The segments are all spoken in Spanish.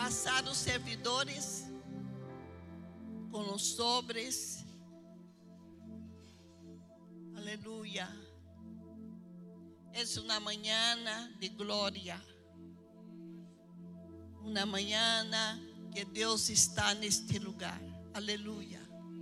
pasar los servidores con los sobres. Aleluya. Es una mañana de gloria. Una mañana que Dios está en este lugar. Aleluya.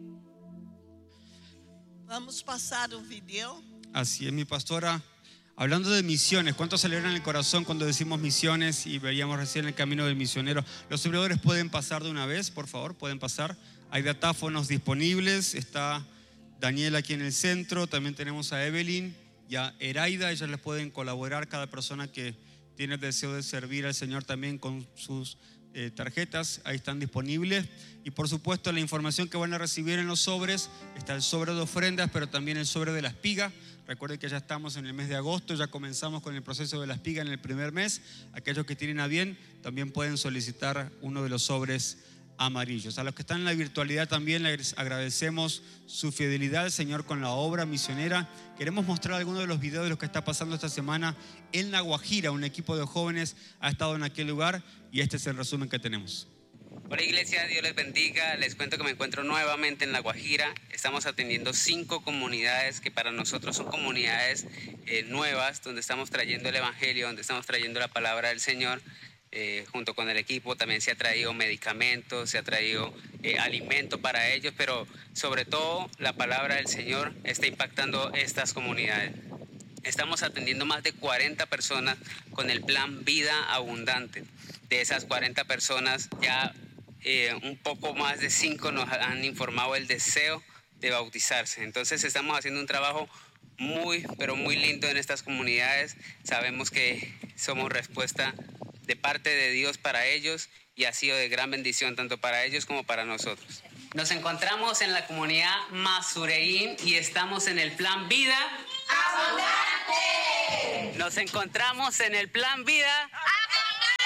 Vamos a pasar un video. Así es, mi pastora. Hablando de misiones, ¿cuántos celebran el corazón cuando decimos misiones? Y veíamos recién el camino del misionero. Los servidores pueden pasar de una vez, por favor, pueden pasar. Hay datáfonos disponibles. Está Daniel aquí en el centro. También tenemos a Evelyn y a Eraida. Ellas les pueden colaborar, cada persona que tiene el deseo de servir al Señor también con sus tarjetas, ahí están disponibles. Y por supuesto la información que van a recibir en los sobres, está el sobre de ofrendas, pero también el sobre de la espiga. Recuerden que ya estamos en el mes de agosto, ya comenzamos con el proceso de la espiga en el primer mes. Aquellos que tienen a bien también pueden solicitar uno de los sobres amarillos. A los que están en la virtualidad también les agradecemos su fidelidad al Señor con la obra misionera. Queremos mostrar algunos de los videos de lo que está pasando esta semana en La Guajira. Un equipo de jóvenes ha estado en aquel lugar y este es el resumen que tenemos. Hola iglesia, Dios les bendiga. Les cuento que me encuentro nuevamente en La Guajira. Estamos atendiendo 5 comunidades que para nosotros son comunidades nuevas, donde estamos trayendo el evangelio, donde estamos trayendo la palabra del Señor. Junto con el equipo también se ha traído medicamentos, se ha traído alimento para ellos, pero sobre todo la palabra del Señor está impactando estas comunidades. Estamos atendiendo más de 40 personas con el plan Vida Abundante. De esas 40 personas ya un poco más de 5 nos han informado el deseo de bautizarse. Entonces estamos haciendo un trabajo muy, pero muy lindo en estas comunidades. Sabemos que somos respuesta de parte de Dios para ellos y ha sido de gran bendición tanto para ellos como para nosotros. Nos encontramos en la comunidad Masureín y estamos en el plan Vida Abundante. Nos encontramos en el plan Vida Abundante.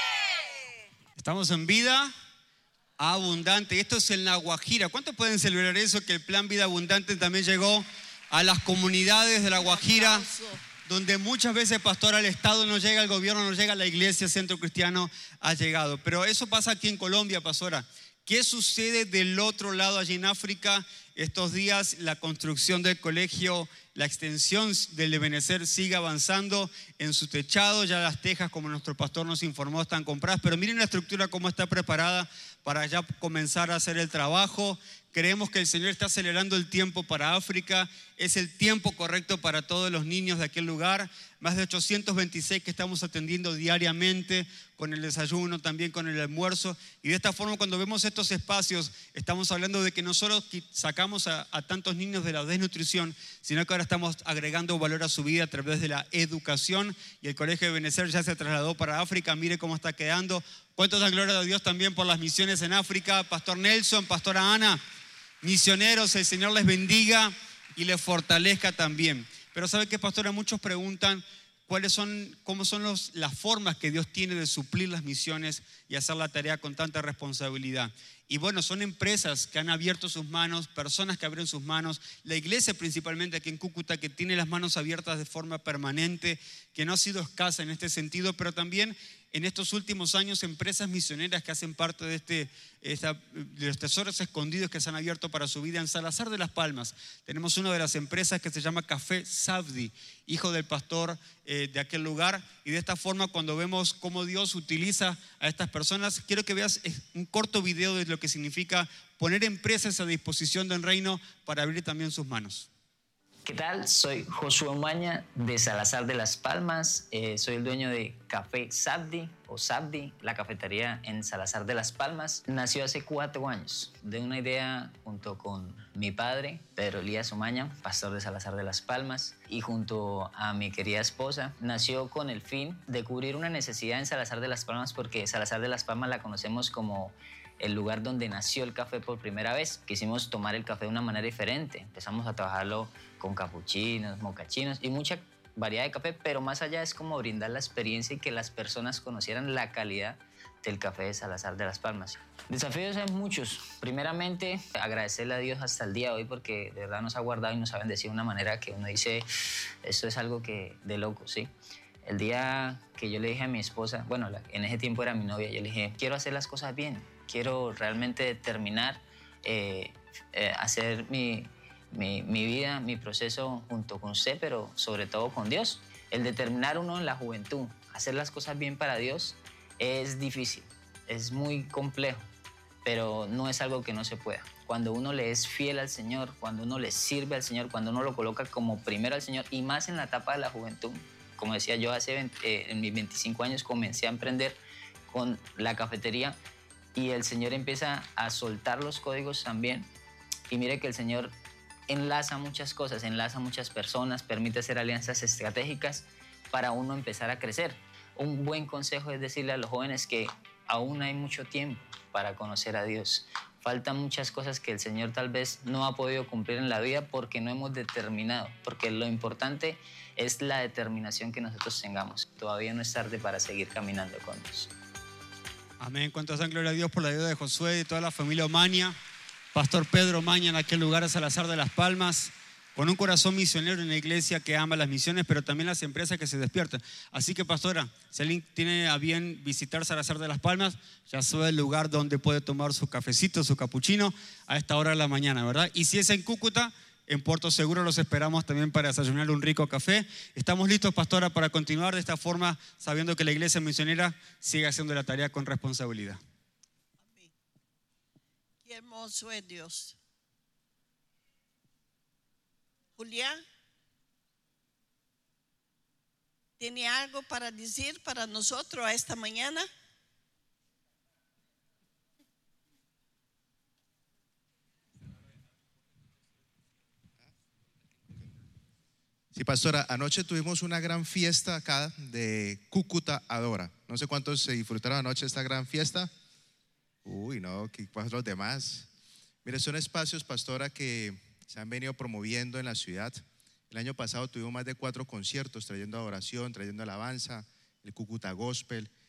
Estamos en Vida Abundante. Esto es en La Guajira. ¿Cuántos pueden celebrar eso? Que el plan Vida Abundante también llegó a las comunidades de La Guajira, donde muchas veces, pastor, al Estado no llega, el gobierno no llega, la iglesia, Centro Cristiano ha llegado. Pero eso pasa aquí en Colombia, pastora. ¿Qué sucede del otro lado, allí en África? Estos días la construcción del colegio, la extensión del Ebenecer sigue avanzando en su techado. Ya las tejas, como nuestro pastor nos informó, están compradas. Pero miren la estructura cómo está preparada para ya comenzar a hacer el trabajo. Creemos que el Señor está acelerando el tiempo para África. Es el tiempo correcto para todos los niños de aquel lugar. Más de 826 que estamos atendiendo diariamente, con el desayuno, también con el almuerzo. Y de esta forma, cuando vemos estos espacios, estamos hablando de que no solo sacamos a tantos niños de la desnutrición, sino que ahora estamos agregando valor a su vida a través de la educación. Y el Colegio de Benecer ya se trasladó para África. Mire cómo está quedando. ¿Cuántos dan gloria a Dios también por las misiones en África? Pastor Nelson, Pastora Ana, misioneros, el Señor les bendiga y les fortalezca también. Pero ¿sabe qué, pastora? Muchos preguntan cómo son las formas que Dios tiene de suplir las misiones y hacer la tarea con tanta responsabilidad. Y bueno, son empresas que han abierto sus manos, personas que abren sus manos, la iglesia principalmente aquí en Cúcuta, que tiene las manos abiertas de forma permanente, que no ha sido escasa en este sentido, pero también en estos últimos años empresas misioneras que hacen parte de los tesoros escondidos que se han abierto para su vida. En Salazar de las Palmas tenemos una de las empresas que se llama Café Sabdi, hijo del pastor de aquel lugar. Y de esta forma, cuando vemos cómo Dios utiliza a estas personas, quiero que veas un corto video de lo que significa poner empresas a disposición del reino para abrir también sus manos. ¿Qué tal? Soy Josué Maña de Salazar de las Palmas. Soy el dueño de Café Sabdi o Sabdi, la cafetería en Salazar de las Palmas. Nació hace 4 años de una idea junto con mi padre, Pedro Elías Omaña, pastor de Salazar de las Palmas, y junto a mi querida esposa. Nació con el fin de cubrir una necesidad en Salazar de las Palmas, porque Salazar de las Palmas la conocemos como el lugar donde nació el café por primera vez. Quisimos tomar el café de una manera diferente. Empezamos a trabajarlo con capuchinos, mocachinos y mucha variedad de café, pero más allá es como brindar la experiencia y que las personas conocieran la calidad del café de Salazar de las Palmas. Desafíos hay muchos. Primeramente, agradecerle a Dios hasta el día de hoy, porque de verdad nos ha guardado y nos ha bendecido de una manera que uno dice, esto es algo que de loco, ¿sí? El día que yo le dije a mi esposa, bueno, en ese tiempo era mi novia, yo le dije, quiero hacer las cosas bien, quiero realmente terminar, hacer mi vida, mi proceso junto con usted, pero sobre todo con Dios. El determinar uno en la juventud, hacer las cosas bien para Dios es difícil, es muy complejo, pero no es algo que no se pueda. Cuando uno le es fiel al Señor, cuando uno le sirve al Señor, cuando uno lo coloca como primero al Señor, y más en la etapa de la juventud. Como decía yo, en mis 25 años comencé a emprender con la cafetería y el Señor empieza a soltar los códigos también. Y mire que el Señor enlaza muchas cosas, enlaza muchas personas, permite hacer alianzas estratégicas para uno empezar a crecer. Un buen consejo es decirle a los jóvenes que aún hay mucho tiempo para conocer a Dios. Faltan muchas cosas que el Señor tal vez no ha podido cumplir en la vida porque no hemos determinado, porque lo importante es la determinación que nosotros tengamos. Todavía no es tarde para seguir caminando con Dios. Amén. ¿Cuántos dan gloria a Dios por la ayuda de Josué y toda la familia Omaña? Pastor Pedro Omaña en aquel lugar de Salazar de las Palmas, con un corazón misionero en la iglesia que ama las misiones, pero también las empresas que se despiertan. Así que, pastora, si alguien tiene a bien visitar Salazar de las Palmas, ya sabe el lugar donde puede tomar su cafecito, su capuchino a esta hora de la mañana, ¿verdad? Y si es en Cúcuta, en Puerto Seguro los esperamos también para desayunar un rico café. Estamos listos, pastora, para continuar de esta forma, sabiendo que la iglesia misionera sigue haciendo la tarea con responsabilidad. Amén. Qué hermoso es Dios. Julián, ¿tiene algo para decir para nosotros a esta mañana? Sí, pastora, anoche tuvimos una gran fiesta acá de Cúcuta Adora. No sé cuántos se disfrutaron anoche esta gran fiesta. Uy, no, ¿qué pasa los demás? Mire, son espacios, pastora, que se han venido promoviendo en la ciudad. El año pasado tuvimos más de 4 conciertos trayendo adoración, trayendo alabanza, el Cúcuta Gospel.